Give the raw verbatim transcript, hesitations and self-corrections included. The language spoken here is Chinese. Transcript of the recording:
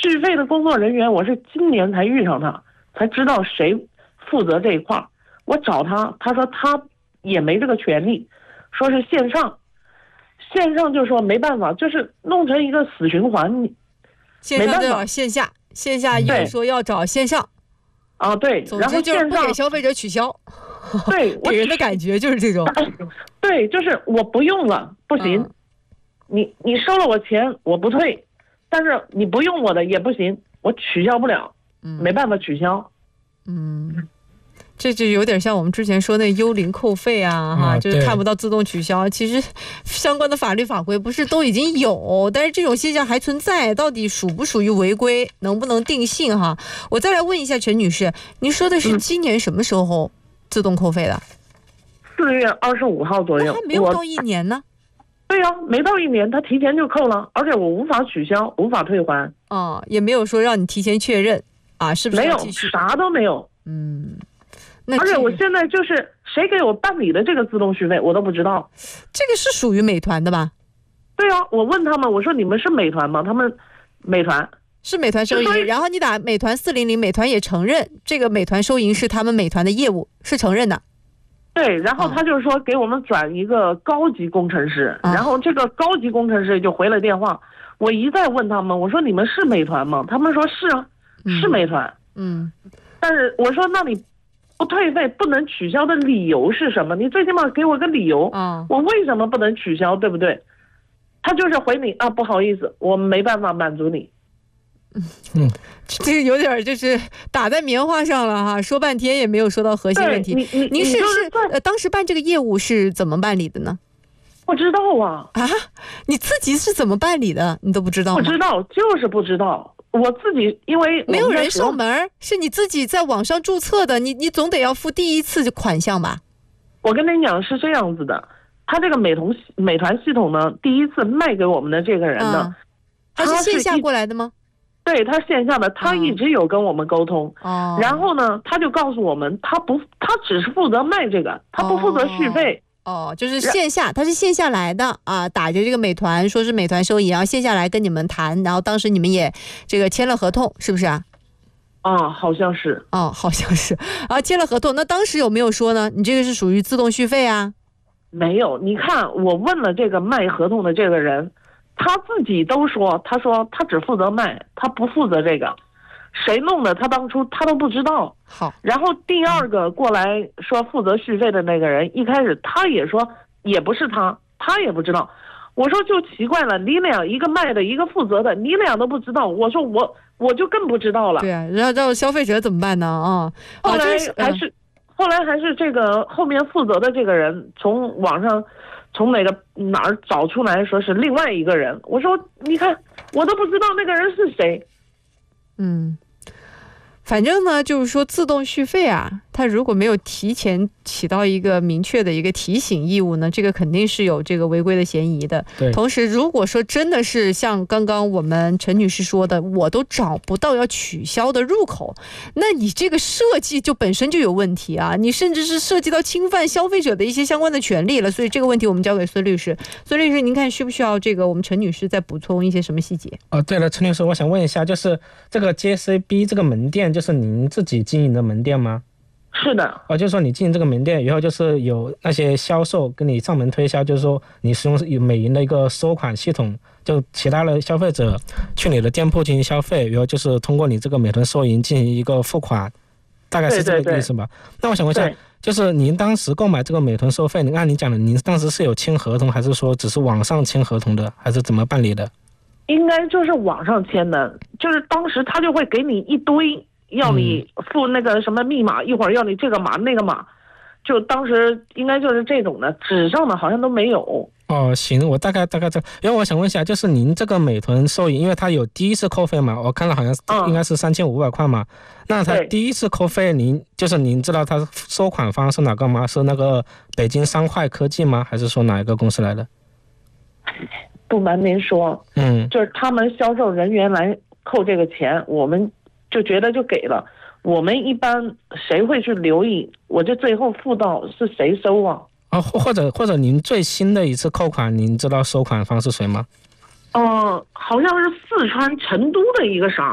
续费的工作人员，我是今年才遇上他，才知道谁负责这一块。我找他，他说他也没这个权利，说是线上，线上就说没办法，就是弄成一个死循环。 线上就要线下，线下又说要找线上。啊， 对， 总之就是不给消费者取消。 对， 给人的感觉就是这种。 对，就是我不用了，不行。嗯、你你收了我钱，我不退，但是你不用我的也不行，我取消不了，嗯、没办法取消。 嗯。这就有点像我们之前说那幽灵扣费啊，哈、啊，就是看不到自动取消。其实相关的法律法规不是都已经有，但是这种现象还存在，到底属不属于违规，能不能定性哈？我再来问一下陈女士，您说的是今年什么时候自动扣费的？ 四、嗯、月二十五号左右， 还没有到一年呢。 对呀、啊，没到一年，他提前就扣了，而且我无法取消，无法退还。 哦、嗯，也没有说让你提前确认啊，是不是？ 没有，啥都没有。 嗯。 而且我现在就是谁给我办理的这个自动续费我都不知道。 这个是属于美团的吧？ 对啊，我问他们，我说你们是美团吗？他们美团是美团收银，然后你打美团四零零，美团也承认这个美团收银是他们美团的业务，是承认的。 对，然后他就说给我们转一个高级工程师、啊、然后这个高级工程师就回了电话，我一再问他们，我说你们是美团吗？他们说是啊，是美团。嗯，但是我说那你不退费不能取消的理由是什么？你最起码给我个理由，嗯，我为什么不能取消，对不对？他就是回你啊，不好意思，我没办法满足你。 嗯，这个有点就是打在棉花上了哈，说半天也没有说到核心问题。您是是呃，当时办这个业务是怎么办理的呢？ 不知道啊。 啊，你自己是怎么办理的？你都不知道吗？ 不知道，就是不知道。我自己因为没有人上门，是你自己在网上注册的，你你总得要付第一次款项吧？ 我跟你讲是这样子的，他这个美团美团系统呢，第一次卖给我们的这个人呢，嗯、 他是线下过来的吗？ 对，他线下的，他一直有跟我们沟通。哦。然后呢，他就告诉我们，他不，他只是负责卖这个，他不负责续费。 哦哦，就是线下，他是线下来的啊，打着这个美团，说是美团收银，然后线下来跟你们谈，然后当时你们也这个签了合同，是不是啊？ 啊，好像是。 哦，好像是啊，签了合同。那当时有没有说呢？你这个是属于自动续费啊？ 没有，你看我问了这个卖合同的这个人，他自己都说，他说他只负责卖，他不负责这个。谁弄的？他当初他都不知道。 好， 然后第二个过来说负责续费的那个人，一开始他也说也不是他，他也不知道。我说就奇怪了，你俩一个卖的，一个负责的，你俩都不知道。我说我我就更不知道了。 对啊，然后让消费者怎么办呢？啊， 后来还是、嗯、后来还是这个后面负责的这个人从网上从哪个哪儿找出来说是另外一个人。我说你看我都不知道那个人是谁。 嗯。反正呢，就是说自动续费啊，它如果没有提前起到一个明确的一个提醒义务呢，这个肯定是有这个违规的嫌疑的。 对。 同时，如果说真的是像刚刚我们陈女士说的，我都找不到要取消的入口，那你这个设计就本身就有问题啊，你甚至是涉及到侵犯消费者的一些相关的权利了。所以这个问题我们交给孙律师。孙律师，您看需不需要这个我们陈女士再补充一些什么细节？ 哦，对了，陈律师，我想问一下，就是这个 J C B 这个门店。就是您自己经营的门店吗？ 是的。 哦，就是说你经营这个门店以后，就是有那些销售跟你上门推销，就是说你使用美银的一个收款系统，就其他的消费者去你的店铺进行消费，然后就是通过你这个美团收银进行一个付款，大概是这个意思吧？对对对。那我想问一下，就是您当时购买这个美团收费，按您讲的，您当时是有签合同，还是说只是网上签合同的，还是怎么办理的？ 应该就是网上签的，就是当时他就会给你一堆。要你付那个什么密码、嗯、一会儿要你这个码那个码，就当时应该就是这种的，纸上的好像都没有。 哦，行，我大概大概这，因为我想问一下，就是您这个美团收银，因为它有第一次扣费嘛，我看了好像应该是三千五百块嘛，嗯、那它第一次扣费，您就是您知道它收款方是哪个吗？是那个北京商快科技吗？还是说哪一个公司来的？ 不瞒您说，嗯，就是他们销售人员来扣这个钱，我们就觉得就给了，我们一般谁会去留意我这最后付到是谁收啊？ 哦，或者或者您最新的一次扣款，您知道收款方是谁吗？ 嗯、呃，好像是四川成都的一个啥